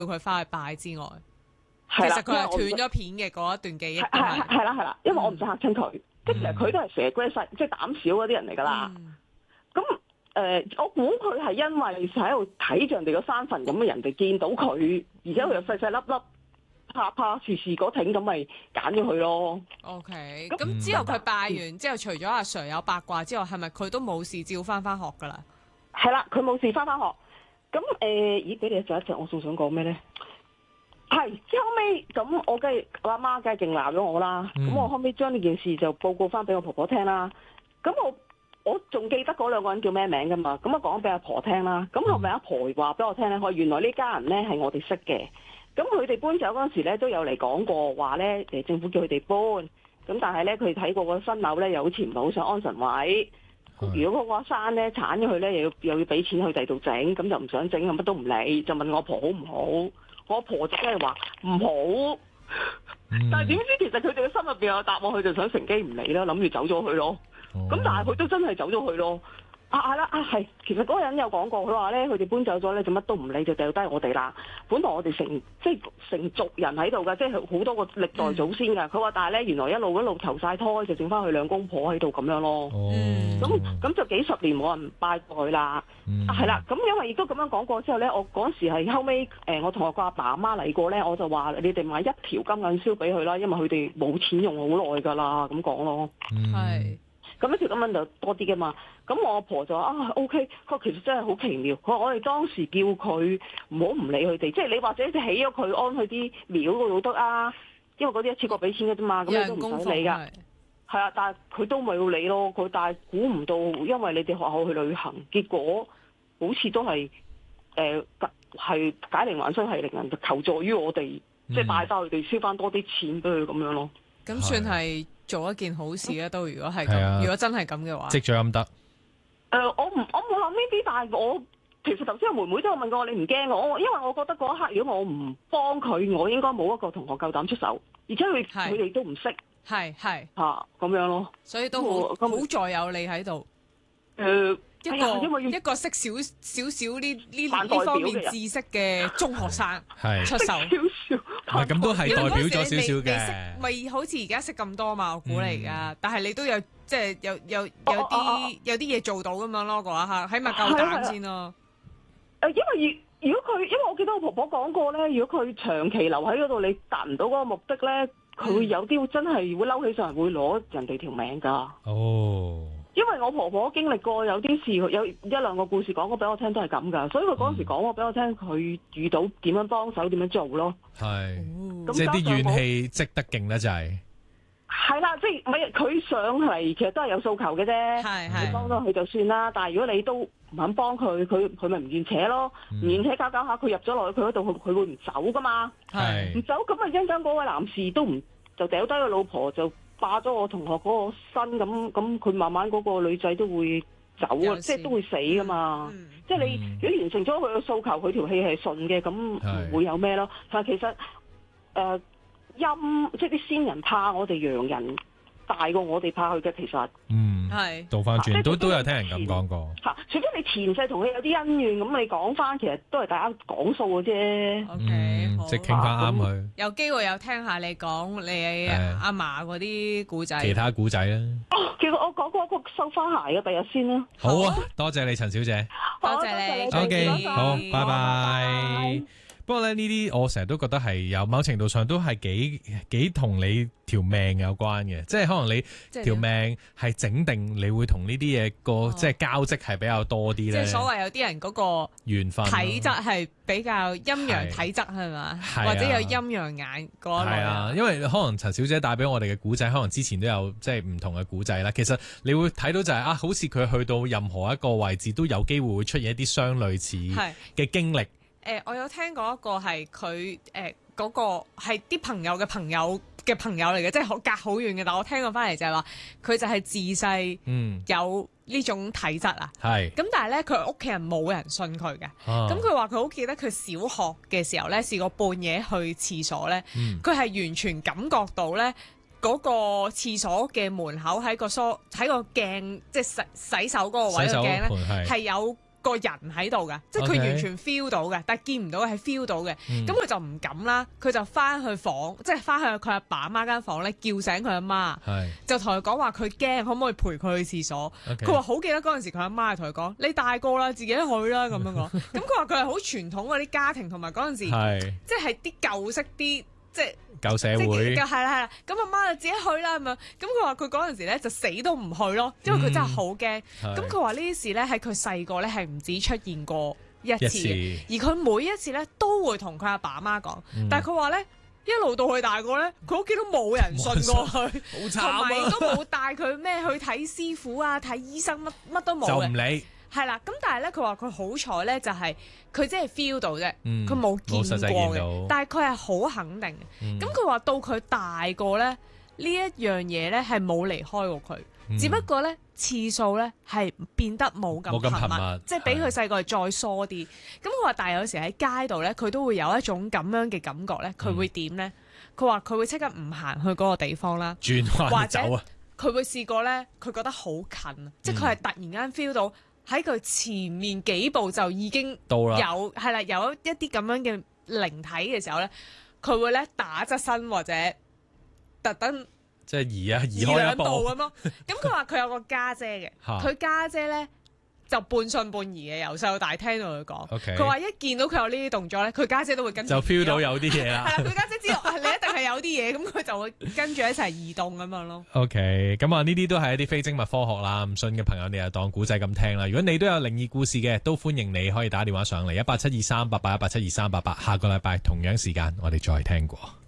佢翻去拜之外， 係啦， 其實佢係斷咗片嘅嗰一段記憶。 係啦，因為我唔想嚇親佢，即係其實佢都係蛇龜細，即係膽小嗰啲人嚟㗎啦。咁我估佢係因為喺度睇住人哋個山墳咁，人哋見到佢，而且佢又細細粒粒，怕事嗰挺咁，咪揀咗佢咯。 OK，咁之後佢拜完之後，除咗阿 Sir 有八卦之外，係咪佢都冇事照翻學㗎啦？ 係啦，佢冇事翻學。咁咦，俾你一隻，我仲想講咩咧？係之後尾咁，我阿媽梗係勁鬧咗我啦。咁我後尾將呢件事就報告翻俾我婆婆聽啦。咁我仲記得嗰兩個人叫咩名噶嘛？咁我講俾阿婆聽啦。咁後尾阿婆話俾我聽咧，原來呢家人咧係我哋識嘅。咁佢哋搬走嗰陣時咧都有嚟講過話咧，政府叫佢哋搬。咁但係咧佢睇過個新樓咧，又好似唔係好想安神位。如果嗰個山咧剷咗佢咧，又要俾錢去第二度整，咁就唔想整，乜都唔理，就問我婆好唔好？我婆就真係話唔好。但係點知其實佢哋嘅心入邊有答案，佢就想乘機唔理啦，諗住走咗去咯。咁但係佢都真係走咗去咯。係，其實嗰個人有講過，佢話咧佢哋搬走咗咧就乜都唔理，就掉低我哋啦。本來我哋成族人喺度㗎，即係好多個歷代祖先㗎。佢話但係咧原來一路投晒胎，就剩翻佢兩公婆喺度咁樣咯。咁就幾十年冇人拜過佢啦。係啦，咁因為亦都咁樣講過之後咧，我嗰時係後尾我同我個阿爸阿媽嚟過咧，我就話你哋買一條金銀燒俾佢啦，因為佢哋冇錢用好耐㗎啦，咁講咯。 係。 咁一條金銀就多啲㗎嘛，咁我阿婆就話OK，佢其實真係好奇妙。佢話我哋當時叫佢唔好唔理佢哋，即係你或者起咗佢安去啲廟嗰度得啊，因為嗰啲一次過俾錢嘅啫嘛，咁你都唔使理㗎。係啊，但係佢都咪要理咯，但係估唔到，因為你哋學校去旅行，結果好似都係係解鈴還須繫鈴人，求助於我哋，即係拜翻佢哋燒翻多啲錢俾佢咁樣咯。 咁算係做一件好事啊！都如果係咁，如果真係咁嘅話， 積咗陰德。 我冇諗呢啲，但係我其實頭先個妹妹都有問過我，你唔驚我？因為我覺得嗰一刻，如果我唔幫佢，我應該冇一個同學夠膽出手，而且佢哋都唔識， 係咁樣咯。 所以都好在有你喺度。一個識少少呢方面知識嘅中學生出手， 唔係咁都係代表咗少少嘅。 咪好似而家識咁多嘛？我估嚟噶，但係你都有即係有啲嘢做到咁樣咯，嗰一刻起碼夠膽先咯。 因為我記得我婆婆講過咧，如果佢長期留喺嗰度，你達唔到嗰個目的咧，佢會有啲真係會嬲起上嚟，會攞人哋條命噶。因為我婆婆經歷過有啲事，有一兩個故事講過俾我聽，都係咁噶，所以佢嗰陣時講過俾我聽，佢遇到點樣幫手，點樣做咯。 即係啲怨氣積得勁咧，就係。係啦，即係咪佢上嚟，其實都係有訴求嘅啫。你幫到佢就算啦，但係如果你都唔肯幫佢，佢咪唔願扯咯，唔願扯搞下，佢入咗落去佢嗰度，佢會唔走噶嘛？唔走咁啊！一陣間嗰位男士都唔就掉低個老婆就。霸咗我同學嗰個身，咁佢慢慢嗰個女仔都會走啊，即係都會死噶嘛。即係你如果完成咗佢嘅訴求，佢條氣係順嘅，咁唔會有咩咯。但係其實即係啲先人怕我哋洋人大過我哋怕佢嘅，其實倒翻轉都有聽人咁講過。 除非你前世同佢有啲恩怨，咁你講翻，其實都係大家講數嘅啫。 OK， 即係傾翻啱佢。 有機會又聽下你講你阿嫲嗰啲古仔， 其他古仔啦。 其實我講過一個收花鞋嘅，第日先啦。 好啊，多謝你陳小姐。 多謝你。 OK，好，拜拜。不過咧，呢啲我成日都覺得係有某程度上都係幾同你條命有關嘅，即係可能你條命係整定，你會同呢啲嘢個即係交織係比較多啲咧。即係所謂有啲人嗰個緣分體質係比較陰陽體質係嘛，或者有陰陽眼嗰類。係啊，因為可能陳小姐帶俾我哋嘅古仔，可能之前都有即係唔同嘅古仔啦。其實你會睇到就係好似佢去到任何一個位置都有機會會出現一啲相類似嘅經歷。 我有聽過一個係佢嗰個係啲朋友嘅朋友嘅朋友嚟嘅，即係隔好遠嘅。但我聽過翻嚟就係話，佢就係自細有呢種體質啊。咁但係咧，佢屋企人冇人信佢嘅。咁佢話佢好記得佢小學嘅時候咧，試過半夜去廁所咧，佢係完全感覺到咧嗰個廁所嘅門口喺個鏡，即係洗手嗰個位嘅鏡咧，係有個人喺度㗎，即係佢完全 feel 到嘅，但係見唔到嘅係 feel 到嘅。咁佢就唔敢啦，佢就翻去房，即係翻去佢阿爸阿媽間房咧，叫醒佢阿媽，就同佢講話佢驚，可唔可以陪佢去廁所？佢話好記得嗰陣時佢阿媽係同佢講：你大個啦，自己去啦咁樣講。咁佢話佢係好傳統嗰啲家庭，同埋嗰陣時即係啲舊式啲。即係舊社會， 係啦，咁阿媽就自己去啦咁樣。咁佢話佢嗰陣時咧就死都唔去咯，因為佢真係好驚。咁佢話呢啲事咧喺佢細個咧係唔止出現過一次，而佢每一次咧都會同佢阿爸阿媽講。但係佢話咧一路到佢大個咧，佢屋企都冇人信過佢，同埋都冇帶佢咩去睇師傅啊、睇醫生乜都冇嘅， 就唔理。 係啦，咁但係咧，佢話佢好彩咧，就係佢只係 feel 到啫，佢冇見過嘅，但係佢係好肯定嘅。咁佢話到佢大個咧，呢一樣嘢咧係冇離開過佢，只不過咧次數咧係變得冇咁頻密，即係比佢細個係再疏啲。咁佢話，但係有時喺街度咧，佢都會有一種咁樣嘅感覺咧，佢會點咧？佢話佢會即刻唔行去嗰個地方啦， 轉彎走啊！ 佢會試過咧，佢覺得好近，即係佢係突然間 feel 到。喺佢前面幾步就已經到啦， 係啦，有一啲咁樣嘅靈體嘅時候咧，佢會咧打側身或者特登即係移開兩步咁咯。咁佢話佢有個家姐嘅，佢家姐咧就半信半疑嘅，由細到大聽到佢講。佢話一見到佢有呢啲動作咧，佢家姐都會跟住就 feel 到有啲嘢啦。 係啦，佢家姐知道你一定係有啲嘢，咁佢就會跟住一齊移動咁樣咯。 OK， 咁啊呢啲都係一啲非精密科學啦，唔信嘅朋友你就當古仔咁聽啦。如果你都有靈異故事嘅，都歡迎你可以打電話上嚟18723881872388。下個禮拜同樣時間我哋再聽過。